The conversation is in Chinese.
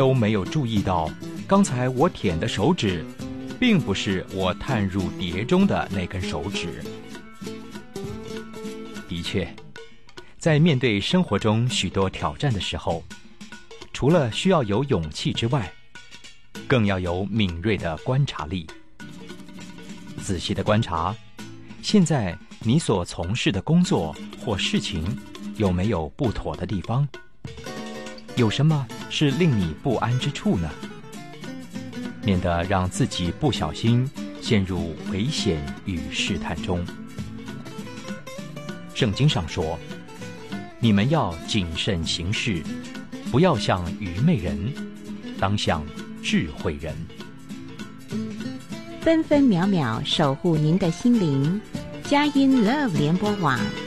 都没有注意到，刚才我舔的手指，并不是我探入碟中的那根手指。的确，在面对生活中许多挑战的时候，除了需要有勇气之外，更要有敏锐的观察力，仔细的观察，现在你所从事的工作或事情有没有不妥的地方？有什么是令你不安之处呢？免得让自己不小心陷入危险与试探中。圣经上说，你们要谨慎行事，不要像愚昧人，当像智慧人。 分分秒秒守护您的心灵，佳音 Love 联播网